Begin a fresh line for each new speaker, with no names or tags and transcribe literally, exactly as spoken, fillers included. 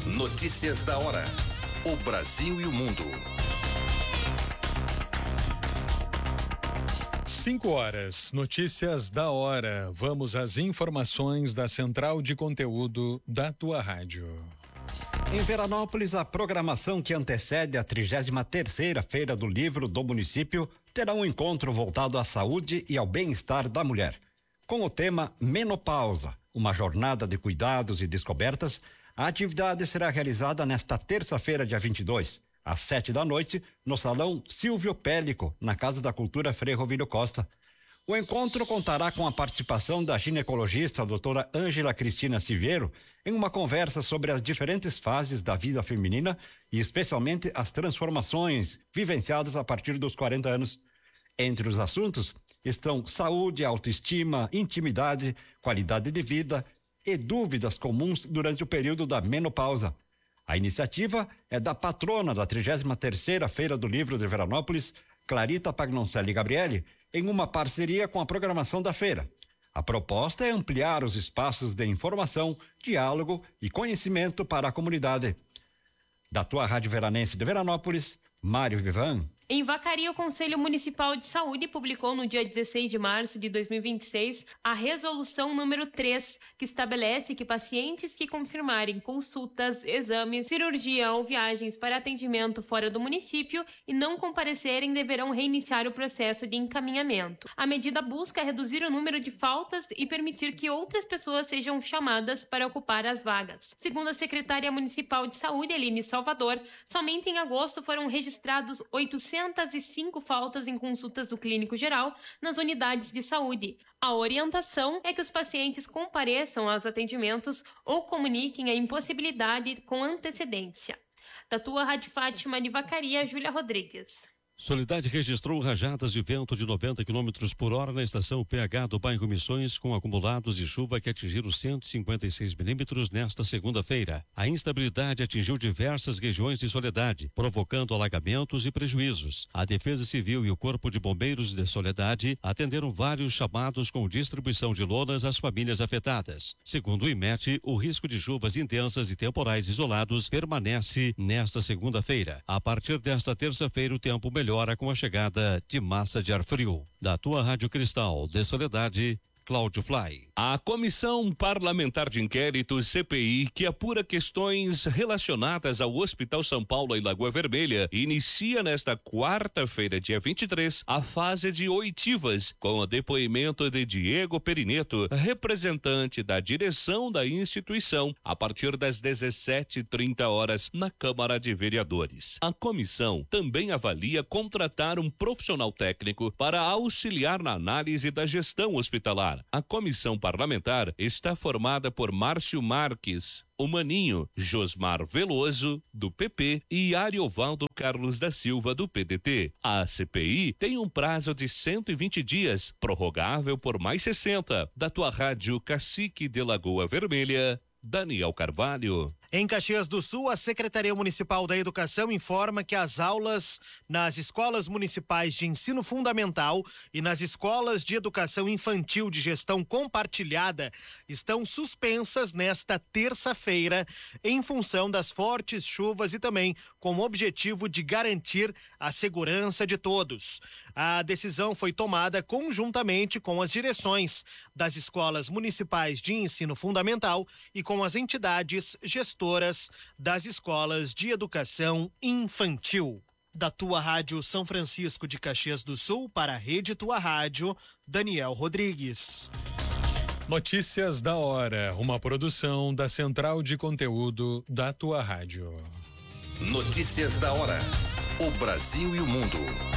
Notícias da hora. O Brasil e o mundo.
Cinco horas, notícias da hora. Vamos às informações da Central de Conteúdo da tua rádio.
Em Veranópolis, a programação que antecede a trigésima terceira Feira do Livro do município terá um encontro voltado à saúde e ao bem-estar da mulher. Com o tema Menopausa, uma jornada de cuidados e descobertas, a atividade será realizada nesta terça-feira, dia vinte e dois, às sete da noite, no Salão Silvio Pélico, na Casa da Cultura Frei Rovílio Costa. O encontro contará com a participação da ginecologista a doutora Ângela Cristina Siviero em uma conversa sobre as diferentes fases da vida feminina e especialmente as transformações vivenciadas a partir dos quarenta anos. Entre os assuntos estão saúde, autoestima, intimidade, qualidade de vida e dúvidas comuns durante o período da menopausa. A iniciativa é da patrona da trigésima terceira Feira do Livro de Veranópolis, Clarita Pagnoncelli Gabriele, em uma parceria com a programação da feira. A proposta é ampliar os espaços de informação, diálogo e conhecimento para a comunidade. Da tua Rádio Veranense de Veranópolis, Mário Vivan.
Em Vacaria, o Conselho Municipal de Saúde publicou no dia dezesseis de março de dois mil e vinte e seis a resolução número três, que estabelece que pacientes que confirmarem consultas, exames, cirurgia ou viagens para atendimento fora do município e não comparecerem deverão reiniciar o processo de encaminhamento. A medida busca reduzir o número de faltas e permitir que outras pessoas sejam chamadas para ocupar as vagas. Segundo a secretária municipal de saúde, Aline Salvador, somente em agosto foram registrados oitocentas e cinco faltas em consultas do clínico geral nas unidades de saúde. A orientação é que os pacientes compareçam aos atendimentos ou comuniquem a impossibilidade com antecedência. Da tua Rádio Fátima de Vacaria, Júlia Rodrigues.
Soledade registrou rajadas de vento de noventa quilômetros por hora na estação P H do bairro Missões, com acumulados de chuva que atingiram cento e cinquenta e seis milímetros nesta segunda-feira. A instabilidade atingiu diversas regiões de Soledade, provocando alagamentos e prejuízos. A Defesa Civil e o Corpo de Bombeiros de Soledade atenderam vários chamados com distribuição de lonas às famílias afetadas. Segundo o I M E T, o risco de chuvas intensas e temporais isolados permanece nesta segunda-feira. A partir desta terça-feira, o tempo melhora melhora com a chegada de massa de ar frio. Da tua Rádio Cristal de Soledade, Cláudio Fly.
A Comissão Parlamentar de Inquérito, C P I, que apura questões relacionadas ao Hospital São Paulo e Lagoa Vermelha, inicia nesta quarta-feira, dia vinte e três, a fase de oitivas, com o depoimento de Diego Perineto, representante da direção da instituição, a partir das dezessete e trinta horas, na Câmara de Vereadores. A comissão também avalia contratar um profissional técnico para auxiliar na análise da gestão hospitalar. A comissão parlamentar está formada por Márcio Marques, o Maninho, Josmar Veloso, do P P, e Ariovaldo Carlos da Silva, do P D T. A C P I tem um prazo de cento e vinte dias, prorrogável por mais sessenta. Da tua Rádio Cacique de Lagoa Vermelha, Daniel Carvalho.
Em Caxias do Sul, a Secretaria Municipal da Educação informa que as aulas nas escolas municipais de ensino fundamental e nas escolas de educação infantil de gestão compartilhada estão suspensas nesta terça-feira em função das fortes chuvas e também com o objetivo de garantir a segurança de todos. A decisão foi tomada conjuntamente com as direções das escolas municipais de ensino fundamental e com as entidades gestoras das escolas de educação infantil. Da tua Rádio São Francisco de Caxias do Sul para a Rede Tua Rádio, Daniel Rodrigues.
Notícias da hora, uma produção da Central de Conteúdo da tua rádio.
Notícias da hora. O Brasil e o mundo.